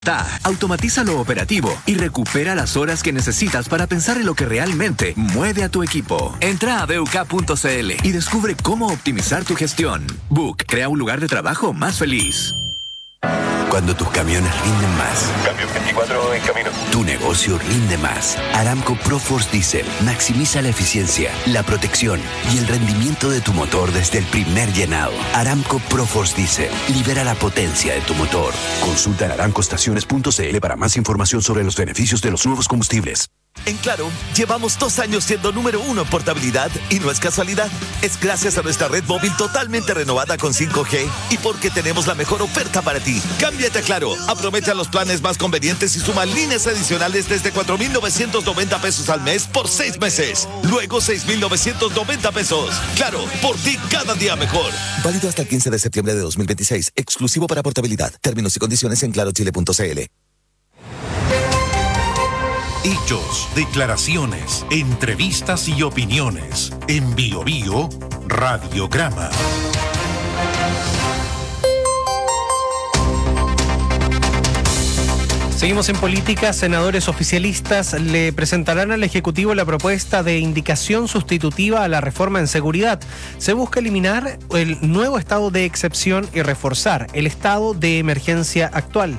Automatiza lo operativo y recupera las horas que necesitas para pensar en lo que realmente mueve a tu equipo. Entra a BUK.cl y descubre cómo optimizar tu gestión. BUK crea un lugar de trabajo más feliz. Cuando tus camiones rinden más. Camión 24 en camino. Tu negocio rinde más. Aramco ProForce Diesel maximiza la eficiencia, la protección y el rendimiento de tu motor desde el primer llenado. Aramco ProForce Diesel libera la potencia de tu motor. Consulta en aramcoestaciones.cl para más información sobre los beneficios de los nuevos combustibles. En Claro, llevamos 2 años siendo número 1 en portabilidad y no es casualidad. Es gracias a nuestra red móvil totalmente renovada con 5G y porque tenemos la mejor oferta para ti. Cámbiate a Claro, aprovecha los planes más convenientes y suma líneas adicionales desde 4,990 pesos al mes por 6 meses. Luego 6,990 pesos. Claro, por ti cada día mejor. Válido hasta el 15 de septiembre de 2026. Exclusivo para portabilidad. Términos y condiciones en clarochile.cl. Hechos, declaraciones, entrevistas y opiniones. En Bio Bio, Radiograma. Seguimos en política. Senadores oficialistas le presentarán al Ejecutivo la propuesta de indicación sustitutiva a la reforma en seguridad. Se busca eliminar el nuevo estado de excepción y reforzar el estado de emergencia actual.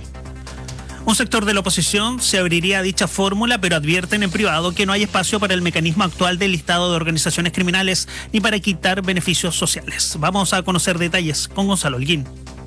Un sector de la oposición se abriría a dicha fórmula, pero advierten en privado que no hay espacio para el mecanismo actual del listado de organizaciones criminales ni para quitar beneficios sociales. Vamos a conocer detalles con Gonzalo Holguín.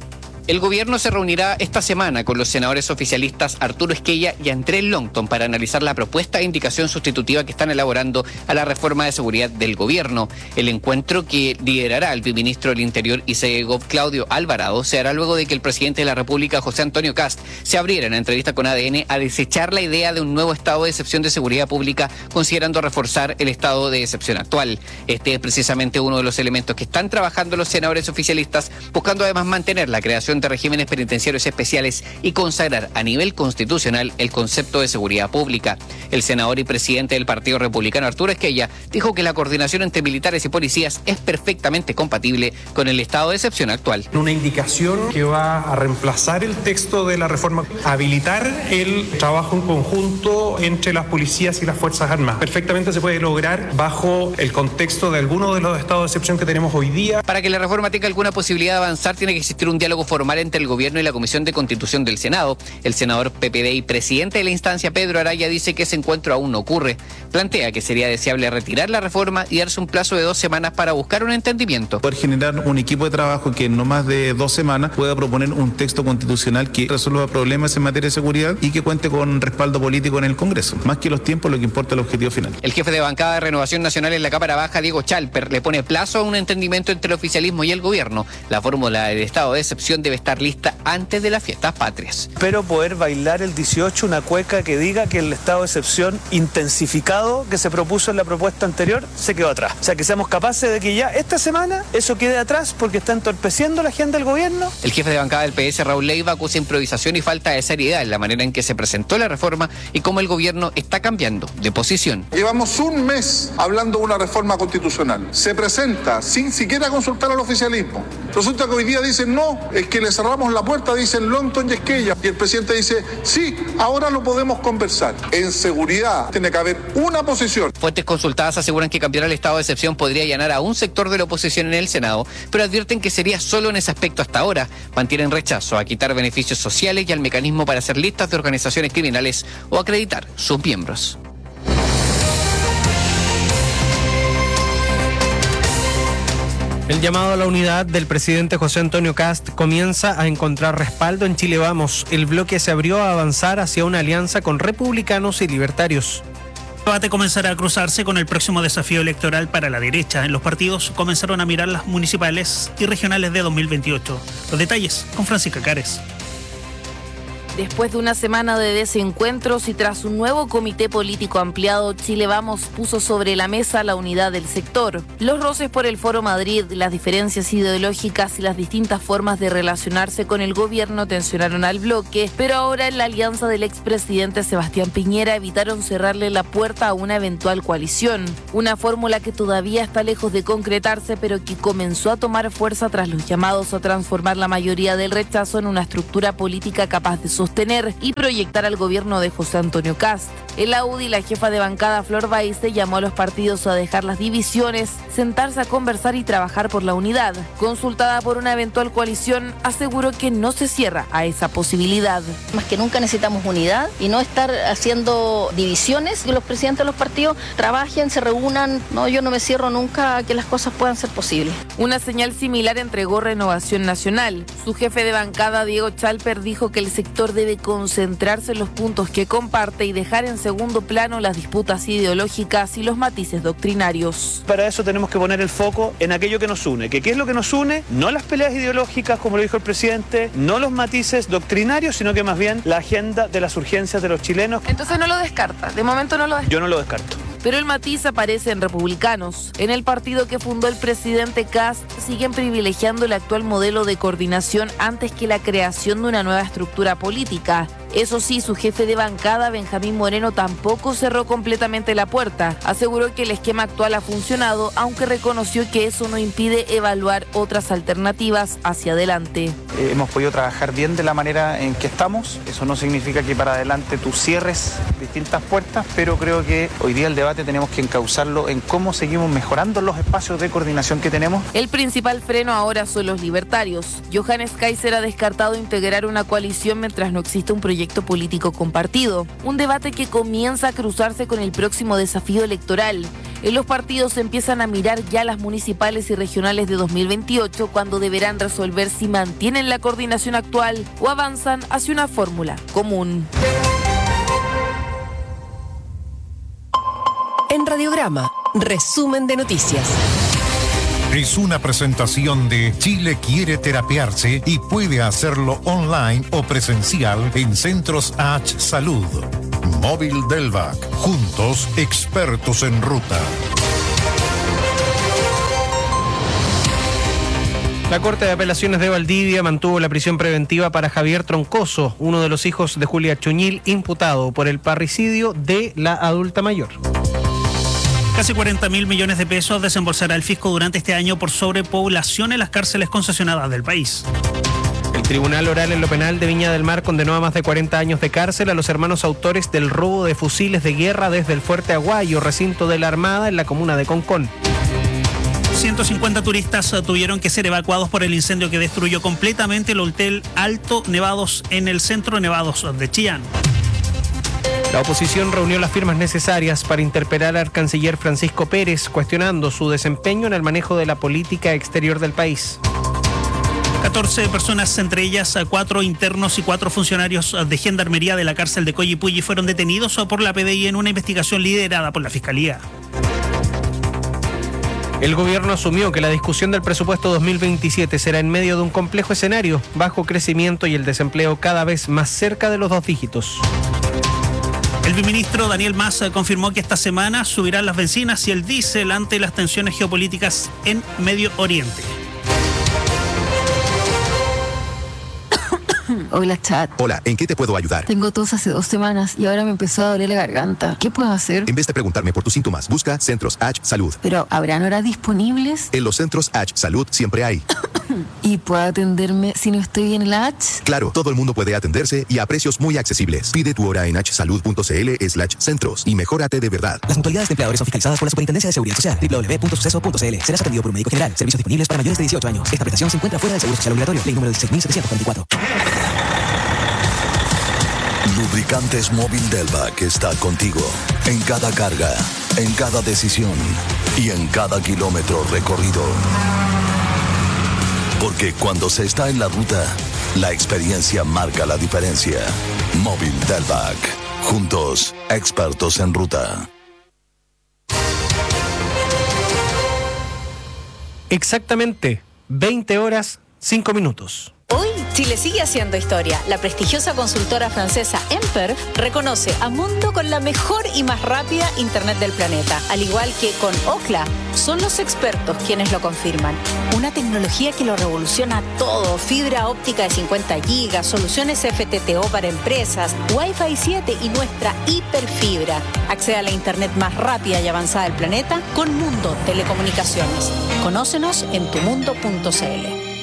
El gobierno se reunirá esta semana con los senadores oficialistas Arturo Esquella y Andrés Longton para analizar la propuesta de indicación sustitutiva que están elaborando a la reforma de seguridad del gobierno. El encuentro, que liderará el viceministro del Interior y CEGOV Claudio Alvarado, se hará luego de que el presidente de la República, José Antonio Kast, se abriera en entrevista con ADN a desechar la idea de un nuevo estado de excepción de seguridad pública, considerando reforzar el estado de excepción actual. Este es precisamente uno de los elementos que están trabajando los senadores oficialistas, buscando además mantener la creación de regímenes penitenciarios especiales y consagrar a nivel constitucional el concepto de seguridad pública. El senador y presidente del Partido Republicano, Arturo Esquella, dijo que la coordinación entre militares y policías es perfectamente compatible con el estado de excepción actual. Una indicación que va a reemplazar el texto de la reforma, habilitar el trabajo en conjunto entre las policías y las Fuerzas Armadas. Perfectamente se puede lograr bajo el contexto de algunos de los estados de excepción que tenemos hoy día. Para que la reforma tenga alguna posibilidad de avanzar, tiene que existir un diálogo formal entre el gobierno y la Comisión de Constitución del Senado. El senador PPD y presidente de la instancia, Pedro Araya, dice que ese encuentro aún no ocurre. Plantea que sería deseable retirar la reforma y darse un plazo de 2 semanas para buscar un entendimiento. Poder generar un equipo de trabajo que en no más de 2 semanas pueda proponer un texto constitucional que resuelva problemas en materia de seguridad y que cuente con respaldo político en el Congreso. Más que los tiempos, lo que importa es el objetivo final. El jefe de bancada de Renovación Nacional en la Cámara Baja, Diego Chalper, le pone plazo a un entendimiento entre el oficialismo y el gobierno. La fórmula del estado de excepción debe estar lista antes de las fiestas patrias. Espero poder bailar el 18 una cueca que diga que el estado de excepción intensificado que se propuso en la propuesta anterior se quedó atrás. O sea, que seamos capaces de que ya esta semana eso quede atrás porque está entorpeciendo la agenda del gobierno. El jefe de bancada del PS, Raúl Leiva, acusa improvisación y falta de seriedad en la manera en que se presentó la reforma y cómo el gobierno está cambiando de posición. Llevamos un mes hablando de una reforma constitucional. Se presenta sin siquiera consultar al oficialismo. Resulta que hoy día dicen no, es que le cerramos la puerta, dicen Longton y Esquella. Y el presidente dice, sí, ahora lo podemos conversar. En seguridad tiene que haber una posición. Fuentes consultadas aseguran que cambiar el estado de excepción podría allanar a un sector de la oposición en el Senado, pero advierten que sería solo en ese aspecto hasta ahora. Mantienen rechazo a quitar beneficios sociales y al mecanismo para hacer listas de organizaciones criminales o acreditar sus miembros. El llamado a la unidad del presidente José Antonio Kast comienza a encontrar respaldo en Chile Vamos. El bloque se abrió a avanzar hacia una alianza con republicanos y libertarios. El debate comenzará a cruzarse con el próximo desafío electoral para la derecha. En los partidos comenzaron a mirar las municipales y regionales de 2028. Los detalles con Francisca Cares. Después de una semana de desencuentros y tras un nuevo comité político ampliado, Chile Vamos puso sobre la mesa la unidad del sector. Los roces por el Foro Madrid, las diferencias ideológicas y las distintas formas de relacionarse con el gobierno tensionaron al bloque, pero ahora en la alianza del expresidente Sebastián Piñera evitaron cerrarle la puerta a una eventual coalición. Una fórmula que todavía está lejos de concretarse, pero que comenzó a tomar fuerza tras los llamados a transformar la mayoría del rechazo en una estructura política capaz de sostener sostener y proyectar al gobierno de José Antonio Kast. En la UDI, la jefa de bancada Flor Baise llamó a los partidos a dejar las divisiones, sentarse a conversar y trabajar por la unidad. Consultada por una eventual coalición, aseguró que no se cierra a esa posibilidad. Más que nunca necesitamos unidad y no estar haciendo divisiones, que los presidentes de los partidos trabajen, se reúnan. No, yo no me cierro nunca a que las cosas puedan ser posibles. Una señal similar entregó Renovación Nacional. Su jefe de bancada, Diego Chalper, dijo que el sector debe concentrarse en los puntos que comparte y dejar en segundo plano las disputas ideológicas y los matices doctrinarios. Para eso tenemos que poner el foco en aquello que nos une. ¿Qué es lo que nos une? No las peleas ideológicas, como lo dijo el presidente, no los matices doctrinarios, sino que más bien la agenda de las urgencias de los chilenos. Entonces no lo descarta, de momento no lo descarta. Yo no lo descarto. Pero el matiz aparece en Republicanos. En el partido que fundó el presidente Kast, siguen privilegiando el actual modelo de coordinación antes que la creación de una nueva estructura política. Eso sí, su jefe de bancada, Benjamín Moreno, tampoco cerró completamente la puerta. Aseguró que el esquema actual ha funcionado, aunque reconoció que eso no impide evaluar otras alternativas hacia adelante. Hemos podido trabajar bien de la manera en que estamos. Eso no significa que para adelante tú cierres distintas puertas, pero creo que hoy día el debate tenemos que encauzarlo en cómo seguimos mejorando los espacios de coordinación que tenemos. El principal freno ahora son los libertarios. Johannes Kaiser ha descartado integrar una coalición mientras no exista un proyecto político compartido. Un debate que comienza a cruzarse con el próximo desafío electoral. En los partidos empiezan a mirar ya las municipales y regionales de 2028, cuando deberán resolver si mantienen la coordinación actual o avanzan hacia una fórmula común. En Radiograma, resumen de noticias. Es una presentación de Chile quiere terapiarse y puede hacerlo online o presencial en Centros H Salud. Móvil Delvac, juntos expertos en ruta. La Corte de Apelaciones de Valdivia mantuvo la prisión preventiva para Javier Troncoso, uno de los hijos de Julia Chuñil, imputado por el parricidio de la adulta mayor. Casi 40.000 millones de pesos desembolsará el fisco durante este año por sobrepoblación en las cárceles concesionadas del país. El Tribunal Oral en lo Penal de Viña del Mar condenó a más de 40 años de cárcel a los hermanos autores del robo de fusiles de guerra desde el Fuerte Aguayo, recinto de la Armada en la comuna de Concón. 150 turistas tuvieron que ser evacuados por el incendio que destruyó completamente el Hotel Alto Nevados en el Centro Nevados de Chillán. La oposición reunió las firmas necesarias para interpelar al canciller Francisco Pérez, cuestionando su desempeño en el manejo de la política exterior del país. 14 personas, entre ellas 4 internos y 4 funcionarios de Gendarmería de la cárcel de Coyipulli, fueron detenidos por la PDI en una investigación liderada por la Fiscalía. El gobierno asumió que la discusión del presupuesto 2027 será en medio de un complejo escenario, bajo crecimiento y el desempleo cada vez más cerca de los 2 dígitos. El viceministro Daniel Mas confirmó que esta semana subirán las bencinas y el diésel ante las tensiones geopolíticas en Medio Oriente. Hola, chat. Hola, ¿en qué te puedo ayudar? Tengo tos hace 2 semanas y ahora me empezó a doler la garganta. ¿Qué puedo hacer? En vez de preguntarme por tus síntomas, busca Centros H Salud. Pero, ¿habrán horas disponibles? En los Centros H Salud siempre hay. ¿Y puedo atenderme si no estoy en la H? Claro, todo el mundo puede atenderse y a precios muy accesibles. Pide tu hora en hsalud.cl/centros y mejórate de verdad. Las mutualidades de empleadores son fiscalizadas por la Superintendencia de Seguridad Social. www.suceso.cl. Serás atendido por un médico general. Servicios disponibles para mayores de 18 años. Esta prestación se encuentra fuera del seguro social obligatorio. Ley número 16.744. Lubricantes Móvil Delvac está contigo en cada carga, en cada decisión y en cada kilómetro recorrido. Porque cuando se está en la ruta, la experiencia marca la diferencia. Móvil Delvac. Juntos, expertos en ruta. Exactamente 20 horas, 5 minutos. Hoy, Chile sigue haciendo historia. La prestigiosa consultora francesa Emper reconoce a Mundo con la mejor y más rápida Internet del planeta. Al igual que con Ookla, son los expertos quienes lo confirman. Una tecnología que lo revoluciona todo. Fibra óptica de 50 gigas, soluciones FTTO para empresas, Wi-Fi 7 y nuestra hiperfibra. Accede a la Internet más rápida y avanzada del planeta con Mundo Telecomunicaciones. Conócenos en tumundo.cl.